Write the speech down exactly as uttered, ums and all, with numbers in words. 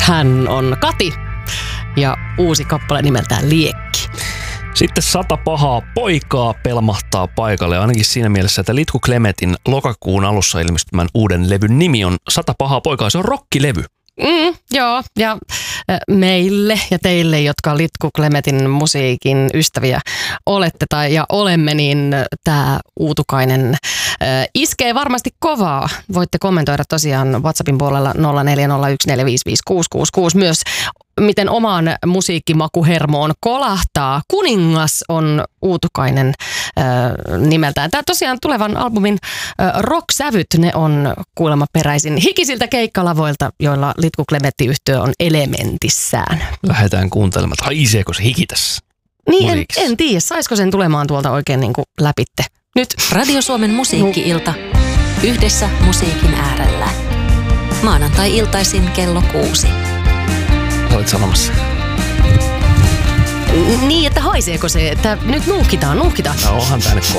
Hän on Kati ja uusi kappale nimeltään Liekki. Sitten Sata pahaa poikaa pelmahtaa paikalle, ainakin siinä mielessä, että Litku Klemetin lokakuun alussa ilmestymän uuden levyn nimi on Sata pahaa poikaa. Se on rockilevy. Mm, joo, ja meille ja teille, jotka Litku Klemetin musiikin ystäviä olette tai ja olemme, niin tämä Uutukainen äh, iskee varmasti kovaa. Voitte kommentoida tosiaan WhatsAppin puolella nolla neljä nolla yksi neljä viisi viisi kuusi kuusi kuusi myös, miten omaan musiikkimakuhermoon kolahtaa. Kuningas on Uutukainen äh, nimeltään. Tämä tosiaan tulevan albumin äh, rock-sävyt, ne on kuulemma peräisin hikisiltä keikkalavoilta, joilla Litku Klemetti-yhtye on elementissään. Lähdetään kuuntelemaan, että haiseeko se hiki tässä Niin en, en tiedä, saisiko sen tulemaan tuolta oikein niin kuin läpitte. Nyt Radio Suomen musiikki-ilta yhdessä musiikin äärellä. Maanantai-iltaisin kello kuusi. Olet sanomassa. Niin, että haiseeko se, että nyt nuuhkitaan, nuuhkitaan. No onhan tää nyt